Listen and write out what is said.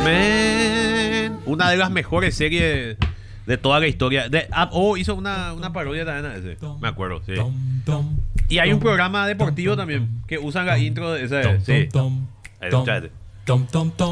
Man. Una de las mejores series de toda la historia. Hizo una parodia también a ese. Me acuerdo, sí. Y hay un programa deportivo también que usan la intro de ese. Sí. Escucha ese.